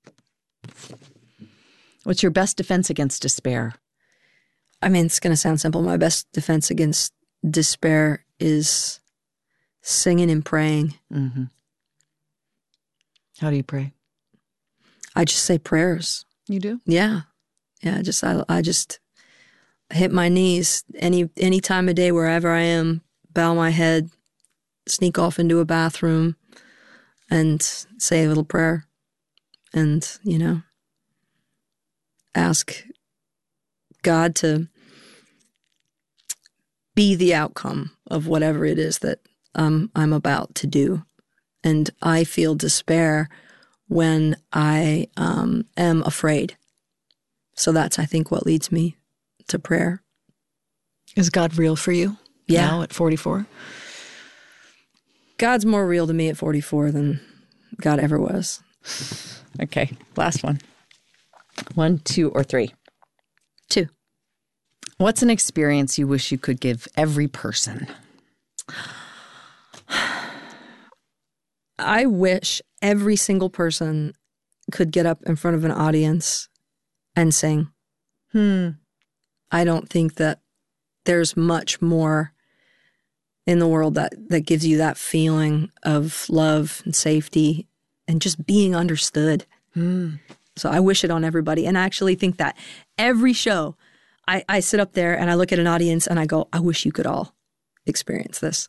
What's your best defense against despair? I mean, it's going to sound simple. My best defense against despair is singing and praying. Mm-hmm. How do you pray? I just say prayers. You do? Yeah. Yeah, just I, I just hit my knees any any time of day, wherever I am, bow my head, sneak off into a bathroom, and say a little prayer. And, you know, ask God to be the outcome of whatever it is that um, I'm about to do. And I feel despair when I um, am afraid. So that's, I think, what leads me to prayer. Is God real for you Yeah. now at forty-four? God's more real to me at forty-four than God ever was. Okay, last one. One, two, or three? Two. What's an experience you wish you could give every person? I wish every single person could get up in front of an audience and sing. Hmm. I don't think that there's much more in the world that, that gives you that feeling of love and safety and just being understood. Hmm. So I wish it on everybody. And I actually think that every show, I, I sit up there and I look at an audience and I go, I wish you could all experience this.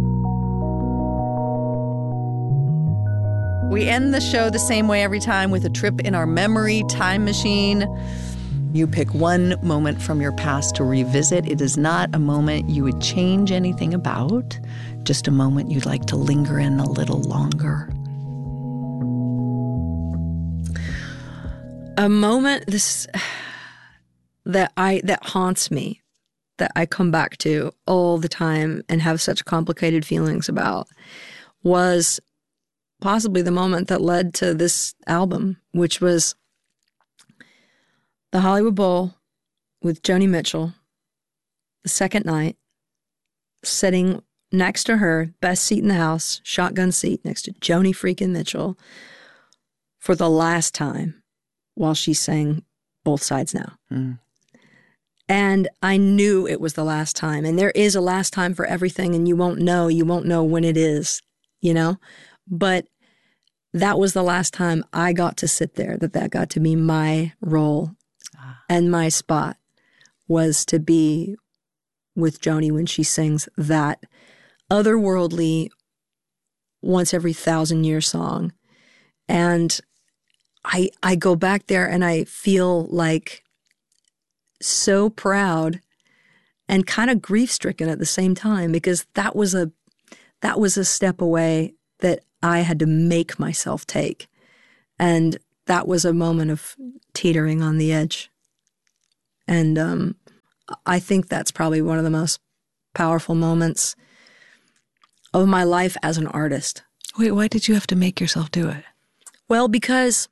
We end the show the same way every time, with a trip in our memory time machine. You pick one moment from your past to revisit. It is not a moment you would change anything about, just a moment you'd like to linger in a little longer. A moment this that I that haunts me, that I come back to all the time and have such complicated feelings about, was possibly the moment that led to this album, which was the Hollywood Bowl with Joni Mitchell, the second night, sitting next to her, best seat in the house, shotgun seat next to Joni freaking Mitchell, for the last time while she sang Both Sides Now. Mm. And I knew it was the last time. And there is a last time for everything, and you won't know. You won't know when it is, you know? But that was the last time I got to sit there, that that got to be my role And my spot was to be with Joni when she sings that otherworldly, once every thousand year song. And I I go back there and I feel like so proud and kind of grief-stricken at the same time, because that was a that was a step away that I had to make myself take. And that was a moment of teetering on the edge. And um, I think that's probably one of the most powerful moments of my life as an artist. Wait, why did you have to make yourself do it? Well, because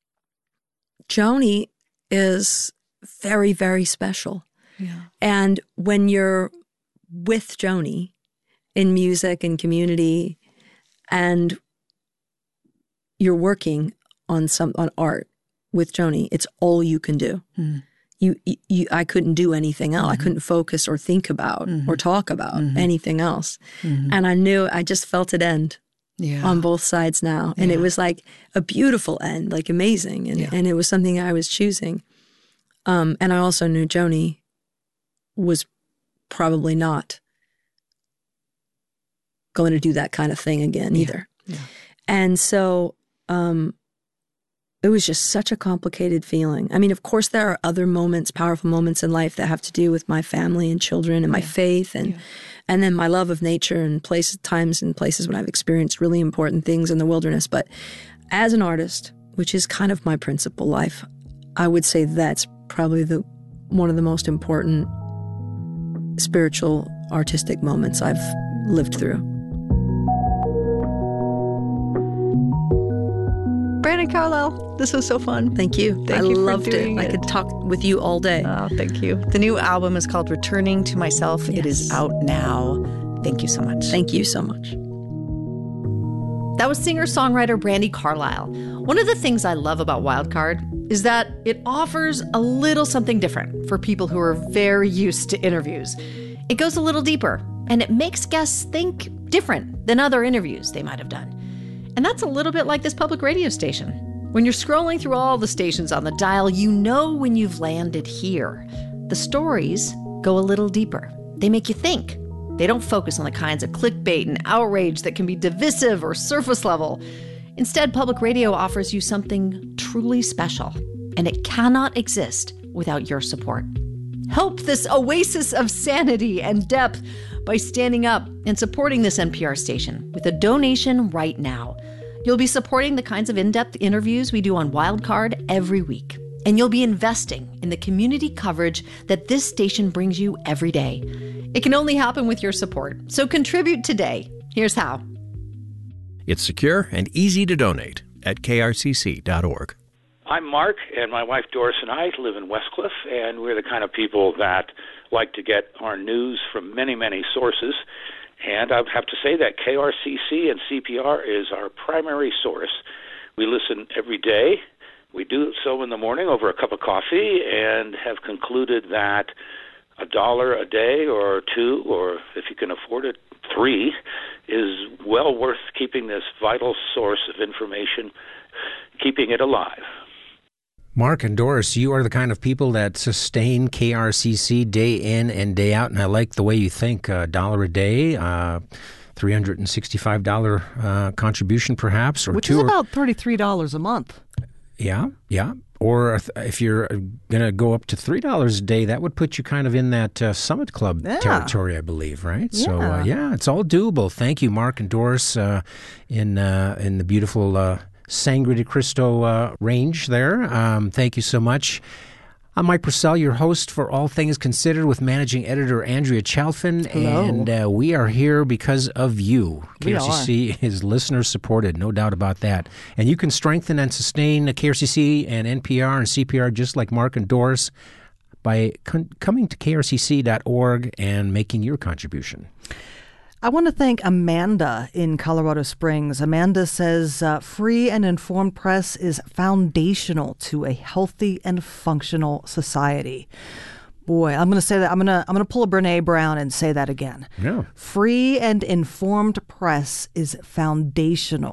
Joni is very, very special. Yeah. And when you're with Joni in music and community and you're working on some on art with Joni, it's all you can do. Mm. You, you, I couldn't do anything else. Mm-hmm. I couldn't focus or think about mm-hmm. or talk about mm-hmm. anything else. Mm-hmm. And I knew, I just felt it end yeah. on both sides now. And yeah. it was like a beautiful end, like amazing. And, yeah. and it was something I was choosing. Um, and I also knew Joni was probably not going to do that kind of thing again either. Yeah. And so, um, it was just such a complicated feeling. I mean, of course, there are other moments, powerful moments in life that have to do with my family and children and my yeah. faith and yeah. and then my love of nature and places, times and places when I've experienced really important things in the wilderness. But as an artist, which is kind of my principal life, I would say that's probably the one of the most important spiritual, artistic moments I've lived through. Brandi Carlile, this was so fun. Thank you. Thank I you loved for it. doing I it. could talk with you all day. Oh, thank you. The new album is called Returning to Myself. Yes. It is out now. Thank you so much. Thank you so much. That was singer-songwriter Brandi Carlile. One of the things I love about Wildcard is that it offers a little something different for people who are very used to interviews. It goes a little deeper, and it makes guests think different than other interviews they might have done. And that's a little bit like this public radio station. When you're scrolling through all the stations on the dial, you know when you've landed here. The stories go a little deeper. They make you think. They don't focus on the kinds of clickbait and outrage that can be divisive or surface level. Instead, public radio offers you something truly special, and it cannot exist without your support. Help this oasis of sanity and depth by standing up and supporting this N P R station with a donation right now. You'll be supporting the kinds of in-depth interviews we do on Wildcard every week. And you'll be investing in the community coverage that this station brings you every day. It can only happen with your support. So contribute today. Here's how. It's secure and easy to donate at K R C C dot org. I'm Mark, and my wife Doris and I live in Westcliff, and we're the kind of people that like to get our news from many, many sources. And I have to say that K R C C and C P R is our primary source. We listen every day. We do so in the morning over a cup of coffee and have concluded that a dollar a day or two, or if you can afford it, three, is well worth keeping this vital source of information, keeping it alive. Mark and Doris, you are the kind of people that sustain K R C C day in and day out, and I like the way you think. A dollar a day, uh, three hundred sixty-five dollars uh, contribution perhaps, or Which two is or, about thirty-three dollars a month. Yeah, yeah. Or if you're going to go up to three dollars a day, that would put you kind of in that uh, Summit Club yeah. territory, I believe, right? Yeah. So, uh, yeah, it's all doable. Thank you, Mark and Doris, uh, in uh, in the beautiful uh, Sangre de Cristo uh, range there. Um, thank you so much. I'm Mike Purcell, your host for All Things Considered with managing editor Andrea Chalfin. Hello. And uh, we are here because of you. We K R C C is listener supported, no doubt about that. And you can strengthen and sustain K R C C and N P R and C P R just like Mark and Doris by con- coming to K R C C dot org and making your contribution. I want to thank Amanda in Colorado Springs. Amanda says uh, free and informed press is foundational to a healthy and functional society. Boy, I'm going to say that. I'm going to I'm going to pull a Brene Brown and say that again. Yeah. Free and informed press is foundational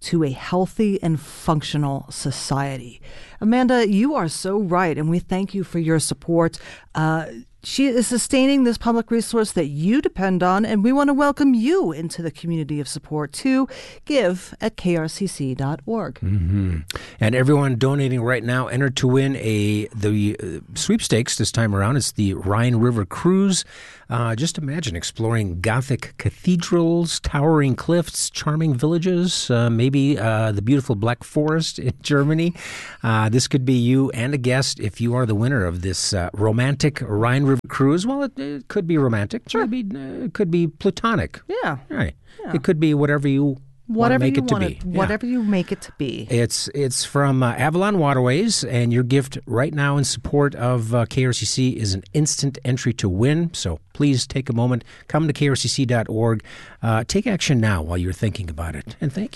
to a healthy and functional society. Amanda, you are so right, and we thank you for your support. Uh, She is sustaining this public resource that you depend on, and we want to welcome you into the community of support too. Give at K R C C dot org. Mm-hmm. And everyone donating right now entered to win a the uh, sweepstakes this time around. It's the Rhine River Cruise. Uh, just imagine exploring Gothic cathedrals, towering cliffs, charming villages, uh, maybe uh, the beautiful Black Forest in Germany. Uh, this could be you and a guest if you are the winner of this uh, romantic Rhine River Cruise. Well, it, it could be romantic. Sure. It could be, uh, it could be platonic. Yeah. Right. Yeah. It could be whatever you Whatever make you it to want be. it, whatever yeah. you make it to be. It's it's from uh, Avalon Waterways, and your gift right now in support of uh, K R C C is an instant entry to win. So please take a moment, come to K R C C dot org, uh, take action now while you're thinking about it, and thank you.